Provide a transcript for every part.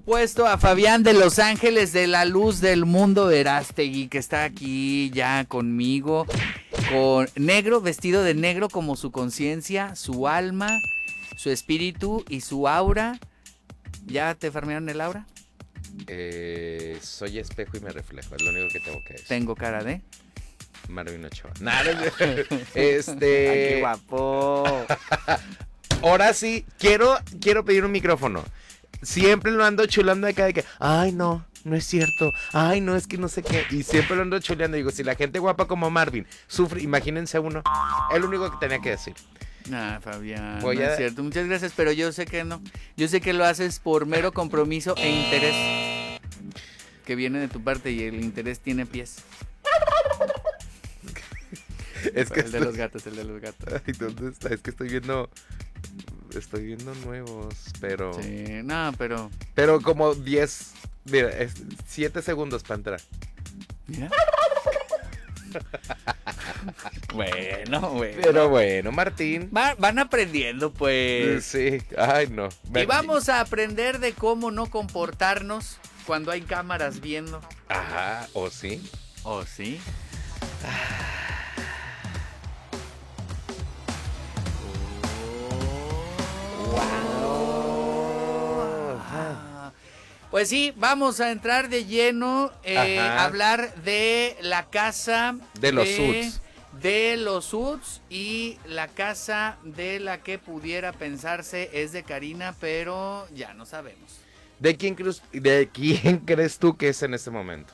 supuesto, a Fabián de Los Ángeles de la Luz del Mundo Verástegui, que está aquí ya conmigo, con negro, vestido de negro como su conciencia, su alma, su espíritu y su aura. ¿Ya te farmearon el aura? Soy espejo y me reflejo, es lo único que tengo que decir. Tengo cara de... Marvin Ochoa. Nah, ¡Ay, qué guapo! Ahora sí, quiero pedir un micrófono. Siempre lo ando chulando acá de que, ay, no es cierto. Ay, no, es que no sé qué. Y siempre lo ando chuleando. Digo, si la gente guapa como Marvin sufre, imagínense uno. Es lo único que tenía que decir. Nah, Fabián, no es cierto. Muchas gracias, pero yo sé que no. Yo sé que lo haces por mero compromiso e interés que viene de tu parte y el interés tiene pies. Es que el de los gatos. Ay, ¿dónde está? Es que estoy viendo nuevos, pero... Sí, no, pero... Pero como 10, mira, 7 segundos para entrar. Mira. Bueno. Pero bueno, Martín. Van aprendiendo, pues. Sí, ay, no. Y vamos a aprender de cómo no comportarnos cuando hay cámaras viendo. Ajá, ¿o sí? ¿O sí? Pues sí, vamos a entrar de lleno a hablar de la casa de los Suits. De los Suits y la casa de la que pudiera pensarse es de Karina, pero ya no sabemos. ¿De quién crees tú que es en este momento?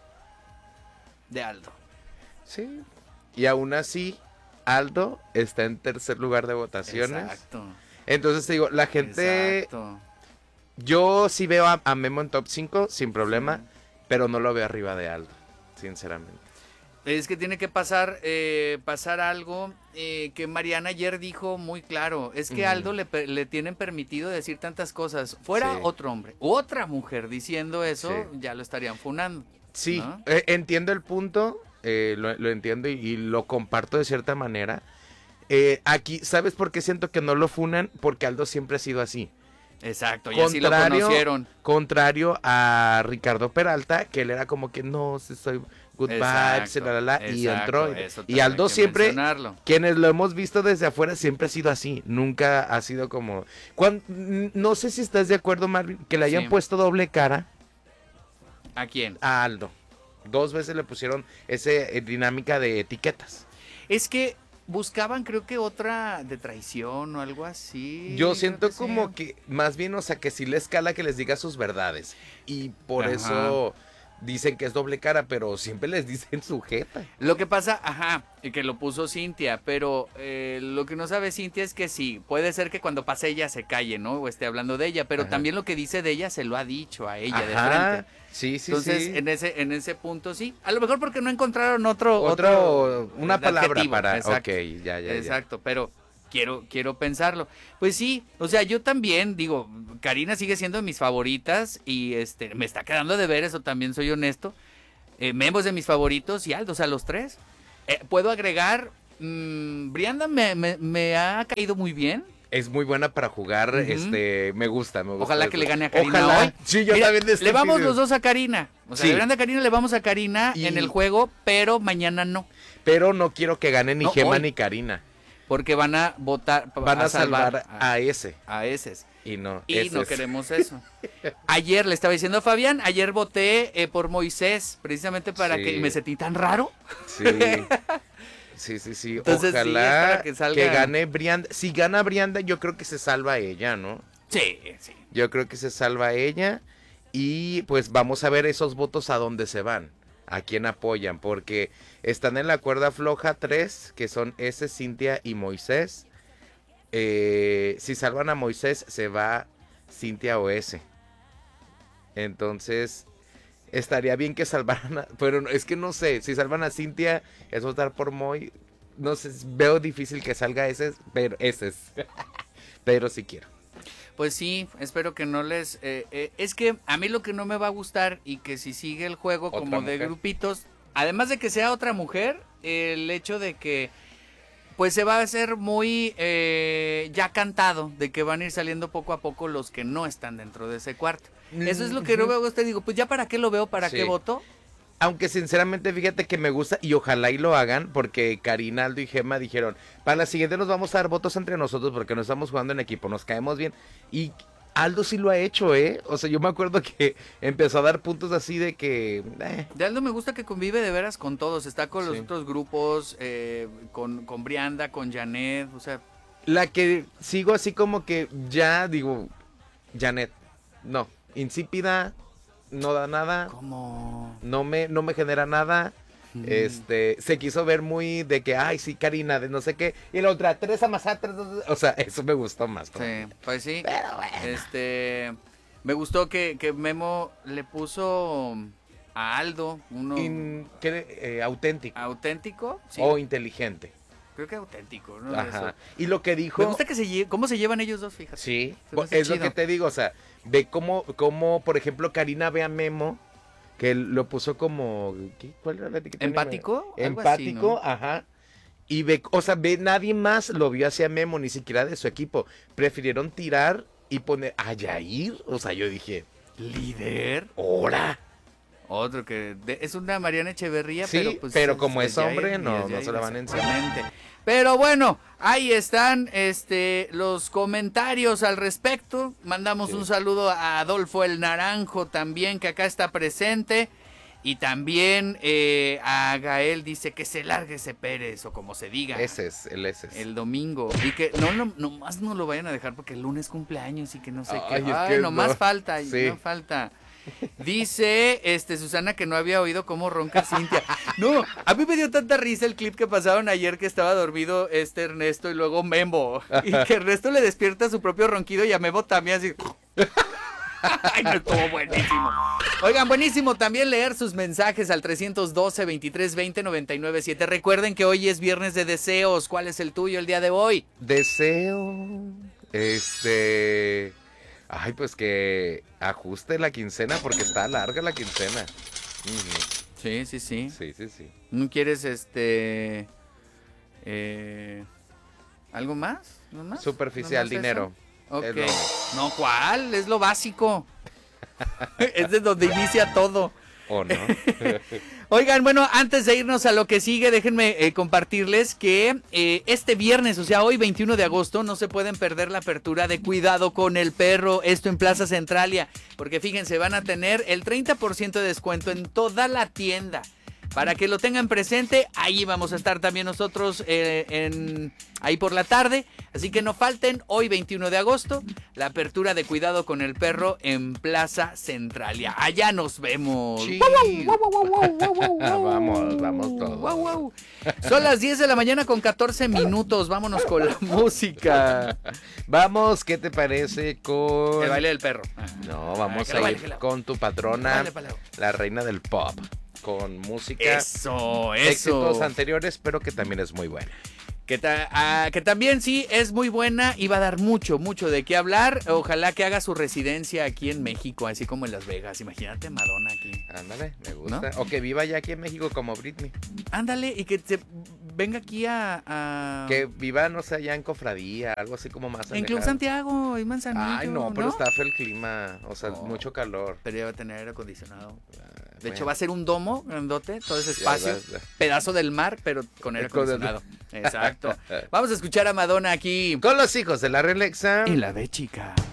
De Aldo. Sí. Y aún así, Aldo está en tercer lugar de votaciones. Exacto. Entonces te digo, la gente... Exacto. Yo sí veo a Memo en top 5 sin problema, sí, pero no lo veo arriba de Aldo, sinceramente. Es que tiene que pasar algo que Mariana ayer dijo muy claro. Es que a Aldo le tienen permitido decir tantas cosas. Fuera sí, otro hombre, otra mujer diciendo eso, sí, ya lo estarían funando. Sí, ¿no? Entiendo el punto, lo entiendo y lo comparto de cierta manera. Aquí, ¿sabes por qué siento que no lo funan? Porque Aldo siempre ha sido así. Exacto, y así lo conocieron. Contrario a Ricardo Peralta, que él era como que no, soy good vibes, y entró. Y Aldo siempre, quienes lo hemos visto desde afuera, siempre ha sido así. Nunca ha sido como... no sé si estás de acuerdo, Marvin, que le hayan puesto doble cara. ¿A quién? A Aldo. 2 veces le pusieron esa dinámica de etiquetas. Es que... buscaban creo que otra de traición o algo así. Yo siento como que más bien, o sea, que sí les cala que les diga sus verdades. Y por eso dicen que es doble cara, pero siempre les dicen sujeta. Lo que pasa, que lo puso Cintia, pero lo que no sabe Cintia es que sí, puede ser que cuando pase ella se calle, ¿no? O esté hablando de ella, pero también lo que dice de ella se lo ha dicho a ella de frente. Sí. Entonces, en ese punto sí. A lo mejor porque no encontraron una palabra para... Exacto, ok, ya. Exacto, pero quiero pensarlo. Pues sí, o sea, yo también digo, Karina sigue siendo de mis favoritas y me está quedando de ver, eso también soy honesto. Memo es de mis favoritos y Aldo, o sea, los 3. Puedo agregar, Brianda me ha caído muy bien. Es muy buena para jugar, me gusta. Ojalá eso. Que le gane a Karina hoy. Sí, yo también le vamos los dos a Karina. O sea, le gane a Karina, le vamos a Karina en el juego, pero mañana no. Pero no quiero que gane ni Gema ni Karina. Porque van a votar, van a salvar a ese. A ese. Y no queremos eso. Ayer le estaba diciendo a Fabián, ayer voté por Moisés, precisamente para que me sentí tan raro. Sí. Sí. Entonces, ojalá que salga... que gane Brianda. Si gana Brianda, yo creo que se salva ella, ¿no? Sí. Yo creo que se salva ella. Y pues vamos a ver esos votos a dónde se van. A quién apoyan. Porque están en la cuerda floja 3, que son Cintia y Moisés. Si salvan a Moisés, se va Cintia o Entonces... estaría bien que salvaran pero es que no sé, si salvan a Cintia es votar por Moy, no sé, veo difícil que salga pero sí quiero. Pues sí, espero que no les... es que a mí lo que no me va a gustar y que si sigue el juego como de grupitos, además de que sea otra mujer, el hecho de que pues se va a hacer muy ya cantado, de que van a ir saliendo poco a poco los que no están dentro de ese cuarto. Eso es lo que no me gusta. Digo, pues ya para qué lo veo, para qué voto. Aunque sinceramente fíjate que me gusta y ojalá y lo hagan porque Karina, Aldo y Gemma dijeron, para la siguiente nos vamos a dar votos entre nosotros porque no estamos jugando en equipo, nos caemos bien. Y Aldo sí lo ha hecho, ¿eh? O sea, yo me acuerdo que empezó a dar puntos así de que... De Aldo me gusta que convive de veras con todos, está con los otros grupos, con Brianda, con Janet, o sea... La que sigo así como que ya digo, Janet, no, insípida... No da nada. ¿Cómo? No me genera nada. Se quiso ver muy de que, ay, sí, Karina, de no sé qué. Y la otra, Teresa Mazá, o sea, eso me gustó más. Sí, pues sí. Pero bueno. Me gustó que Memo le puso a Aldo uno... auténtico. ¿Auténtico? Sí. O inteligente. Creo que auténtico, ¿no? Ajá. Eso. Y lo que dijo... Me gusta cómo se llevan ellos dos, fíjate. Sí, es chido. Lo que te digo, o sea, ve cómo, por ejemplo, Karina ve a Memo, que lo puso como... ¿Cuál era la etiqueta? ¿Empático? Empático, así, ¿no? Ajá. Y ve, o sea, nadie más lo vio hacia Memo, ni siquiera de su equipo. Prefirieron tirar y poner a Yair. O sea, yo dije... ¿Líder? ¡Hora! Otro que es una Mariana Echeverría, sí, pero pues pero como es hombre, no se la van a enseñar. Pero bueno, ahí están los comentarios al respecto. Mandamos un saludo a Adolfo el Naranjo también, que acá está presente. Y también a Gael dice que se largue ese Pérez, o como se diga. Ese es. El domingo. Y que nomás no lo vayan a dejar porque el lunes cumpleaños y que no sé qué. Ay, nomás falta, sí. no falta. Dice Susana que no había oído cómo ronca Cintia. No, a mí me dio tanta risa el clip que pasaron ayer que estaba dormido Ernesto y luego Memo. Y que Ernesto le despierta su propio ronquido y a Memo también así. Ay, no, estuvo buenísimo. Oigan, buenísimo también leer sus mensajes al 312-2320-997. Recuerden que hoy es viernes de deseos. ¿Cuál es el tuyo el día de hoy? Deseo, ay, pues que ajuste la quincena porque está larga la quincena. Sí. Sí. ¿No quieres algo más? ¿No más? Superficial, ¿No más dinero. Ok. No, ¿cuál? Es lo básico. Es de donde inicia todo. ¿O no? Oigan, bueno, antes de irnos a lo que sigue, déjenme compartirles que este viernes, o sea, hoy 21 de agosto, no se pueden perder la apertura de Cuidado con el Perro, esto en Plaza Centralia, porque fíjense, van a tener el 30% de descuento en toda la tienda. Para que lo tengan presente, ahí vamos a estar también nosotros ahí por la tarde. Así que no falten, hoy 21 de agosto, la apertura de Cuidado con el Perro en Plaza Centralia. Allá nos vemos. Sí. Vamos todos. Son las 10 de la mañana con 14 minutos. Vámonos con la música. Vamos, ¿qué te parece con... El baile del perro. No, vamos a ir con tu patrona, la reina del pop. Con música, eso, éxitos anteriores, pero que también es muy buena. Que también sí es muy buena y va a dar mucho de qué hablar. Ojalá que haga su residencia aquí en México, así como en Las Vegas. Imagínate Madonna aquí. Ándale, me gusta. ¿No? O que viva ya aquí en México como Britney. Ándale, y que venga aquí a... Que viva, no sé, allá en Cofradía, algo así como más en Club Santiago y Manzanillo. Ay, no, pero está feo el clima, o sea, mucho calor. Pero ya va a tener aire acondicionado. De hecho, va a ser un domo grandote, todo ese espacio, pedazo del mar, pero con aire acondicionado. Exacto. Vamos a escuchar a Madonna aquí. Con los hijos de la Relaxa. Y la B chica.